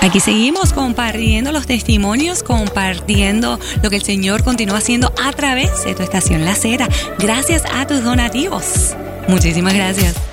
Aquí seguimos compartiendo los testimonios, compartiendo lo que el Señor continúa haciendo a través de tu estación La Z. Gracias a tus donativos. Muchísimas gracias.